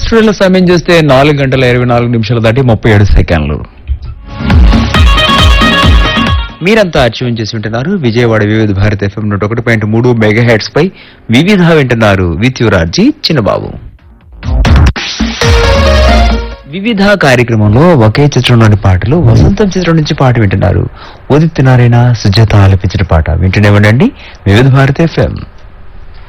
స్టూడియోలో సమయం చూస్తే 4:24 దాటి 37 సెకండ్లు. మీరంతా ట్యూన్ చేసి ఉంటున్నారు విజయవాడ వివిధ భారత్ FM 101.3 మెగాహెర్ట్జ్ పై వివిధ వింటున్నారు విత్ యువరాజీ చిన్నబాబు. వివిధ కార్యక్రమంలో ఒకే చిత్రంలోని పాటలు వసంతం చిత్రం నుంచి పాట వింటున్నారు. ఉదిత్ నారాయణ సుజాత ఆలపించిన పాట వింటూనే ఉండండి వివిధ భారత్ FM.